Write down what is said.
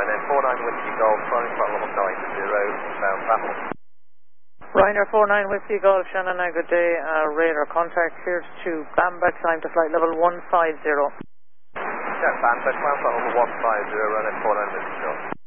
Ryanair 49 Whiskey Golf, flying flight level 90, inbound Battle. Ryanair 49 Whiskey Golf, Shannon, good day. Radar contact here to Bamberg, climb to flight level 150. Yeah, Bamberg, climb flight level 150, Ryanair 49 Whiskey Golf.